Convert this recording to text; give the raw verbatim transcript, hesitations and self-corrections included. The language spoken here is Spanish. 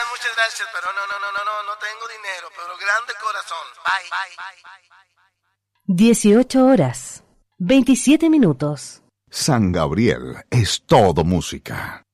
muchas gracias, pero no, no, no, no, no, no tengo dinero, pero grande corazón. Bye. dieciocho horas, veintisiete minutos. San Gabriel es todo música.